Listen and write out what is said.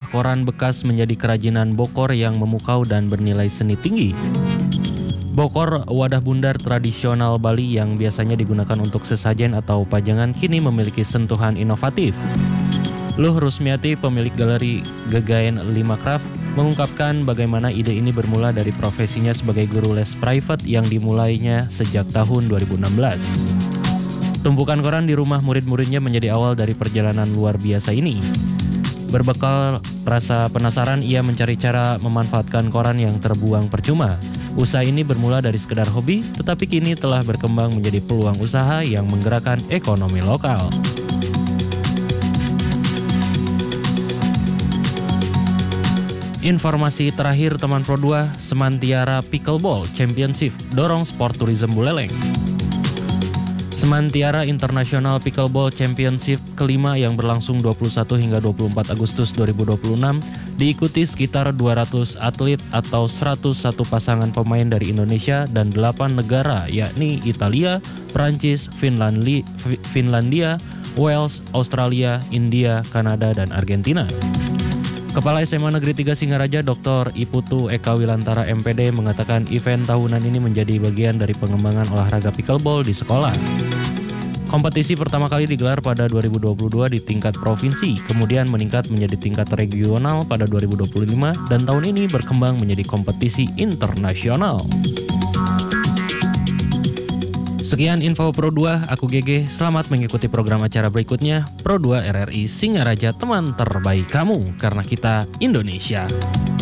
koran bekas menjadi kerajinan bokor yang memukau dan bernilai seni tinggi. Bokor, wadah bundar tradisional Bali yang biasanya digunakan untuk sesajen atau pajangan, kini memiliki sentuhan inovatif. Luh Rusmiati, pemilik galeri Gegaen 5 Craft, mengungkapkan bagaimana ide ini bermula dari profesinya sebagai guru les private yang dimulainya sejak tahun 2016. Tumpukan koran di rumah murid-muridnya menjadi awal dari perjalanan luar biasa ini. Berbekal rasa penasaran, ia mencari cara memanfaatkan koran yang terbuang percuma. Usaha ini bermula dari sekedar hobi, tetapi kini telah berkembang menjadi peluang usaha yang menggerakkan ekonomi lokal. Informasi terakhir teman Pro 2, Semantiara Pickleball Championship dorong sport tourism Buleleng. Semantiara International Pickleball Championship kelima yang berlangsung 21 hingga 24 Agustus 2026 diikuti sekitar 200 atlet atau 101 pasangan pemain dari Indonesia dan 8 negara yakni Italia, Prancis, Finlandia, Wales, Australia, India, Kanada, dan Argentina. Kepala SMA Negeri 3 Singaraja Dr. Iputu Eka Wilantara MPD mengatakan event tahunan ini menjadi bagian dari pengembangan olahraga pickleball di sekolah. Kompetisi pertama kali digelar pada 2022 di tingkat provinsi, kemudian meningkat menjadi tingkat regional pada 2025 dan tahun ini berkembang menjadi kompetisi internasional. Sekian info Pro 2, aku GG. Selamat mengikuti program acara berikutnya. Pro 2 RRI Singaraja, teman terbaik kamu, karena kita Indonesia.